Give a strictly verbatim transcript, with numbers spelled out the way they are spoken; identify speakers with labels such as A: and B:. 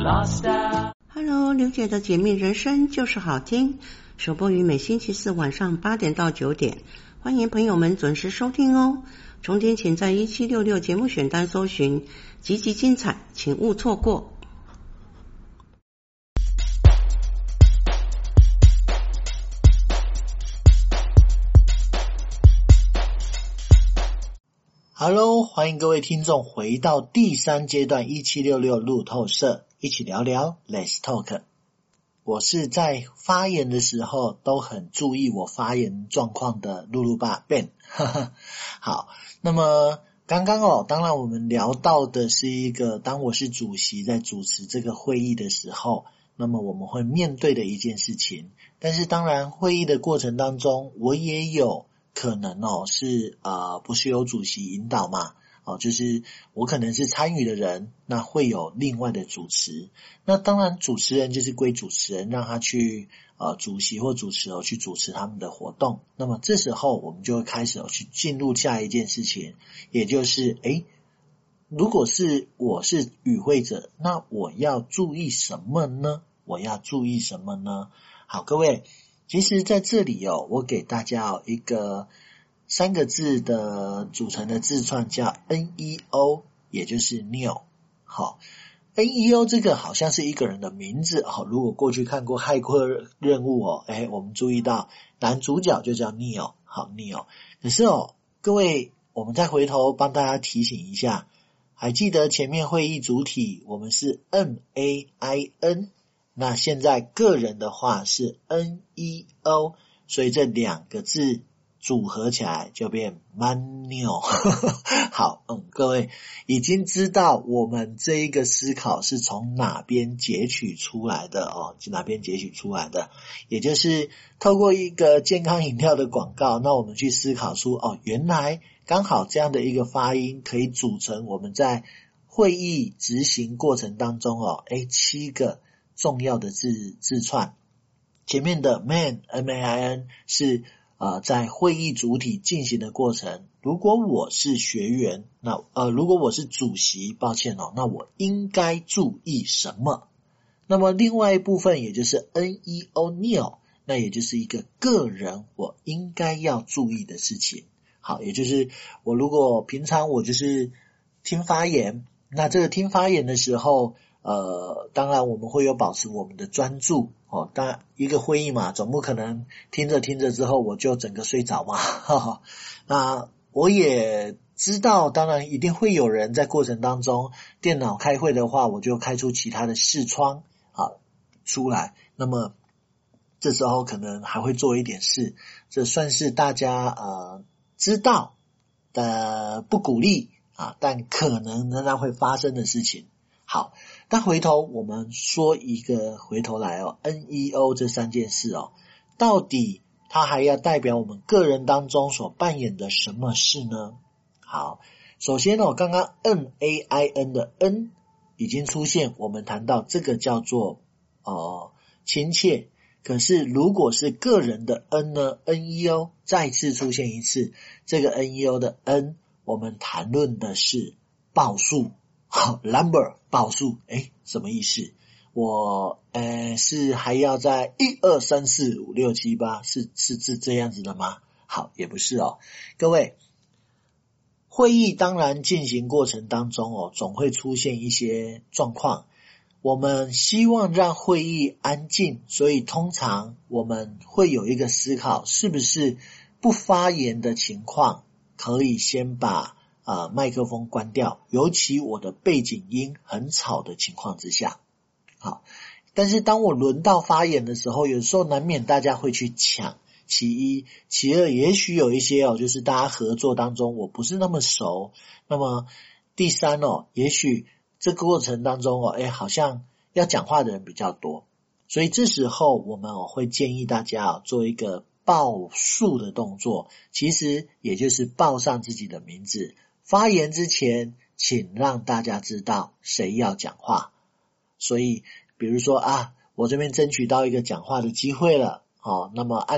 A: Hello， 刘姐的解密人生就是好听，首播于每星期四晚上八点到九点，欢迎朋友们准时收听哦。重点请在一七六六节目选单搜寻，极其精彩，请勿错过。
B: Hello， 欢迎各位听众回到第三阶段一七六六路透社，一起聊聊 Let's Talk。 我是在发言的时候都很注意我发言状况的露露爸 Ben。 好，那么刚刚哦，当然我们聊到的是一个当我是主席在主持这个会议的时候，那么我们会面对的一件事情。但是当然会议的过程当中，我也有可能哦是呃不是由主席引导嘛，哦就是我可能是参与的人，那会有另外的主持。那当然主持人就是归主持人，让他去呃主席或主持哦去主持他们的活动。那么这时候我们就会开始哦去进入下一件事情，也就是诶如果是我是与会者，那我要注意什么呢？我要注意什么呢？好，各位，其实在这里哦，我给大家哦一个三个字的组成的字串叫 N E O， 也就是 Neo。 好， N E O 这个好像是一个人的名字哦。如果过去看过骇客任务哦，诶我们注意到男主角就叫 Neo。 好 Neo， 可是哦各位，我们再回头帮大家提醒一下，还记得前面会议主体我们是 M A I N，那现在个人的话是 N E O， 所以这两个字组合起来就变 Manual。 好，嗯，各位已经知道我们这一个思考是从哪边截取出来的哦，哪边截取出来的，也就是透过一个健康饮料的广告，那我们去思考出哦，原来刚好这样的一个发音可以组成我们在会议执行过程当中哦，诶七个重要的字字串。前面的 man M A I N 是呃在会议主体进行的过程，如果我是学员，那呃如果我是主席，抱歉哦，那我应该注意什么？那么另外一部分也就是 N E O Neo， 那也就是一个个人我应该要注意的事情。好，也就是我如果平常我就是听发言，那这个听发言的时候呃，当然我们会有保持我们的专注哦。当然一个会议嘛，总不可能听着听着之后我就整个睡着嘛。哈哈，那我也知道，当然一定会有人在过程当中，电脑开会的话，我就开出其他的视窗啊出来。那么这时候可能还会做一点事，这算是大家呃知道的不鼓励啊，但可能仍然会发生的事情。好，但回头我们说一个回头来哦 N E O 这三件事哦，到底它还要代表我们个人当中所扮演的什么事呢？好，首先哦，刚刚 M A I N 的 N 已经出现，我们谈到这个叫做呃亲切。可是如果是个人的 N 呢 N E O 再次出现一次，这个 N E O 的 N 我们谈论的是报数。好 number 报数，诶什么意思？我呃是还要在一二三四五六七八，是是是这样子的吗？好，也不是哦。各位，会议当然进行过程当中哦，总会出现一些状况。我们希望让会议安静，所以通常我们会有一个思考，是不是不发言的情况可以先把呃麦克风关掉，尤其我的背景音很吵的情况之下。好，但是当我轮到发言的时候，有时候难免大家会去抢。其一，其二，也许有一些哦，就是大家合作当中我不是那么熟。那么第三哦，也许这个过程当中哦，诶好像要讲话的人比较多，所以这时候我们哦会建议大家哦做一个报数的动作，其实也就是报上自己的名字。发言之前，请让大家知道谁要讲话。所以比如说啊，我这边争取到一个讲话的机会了，哦，那么按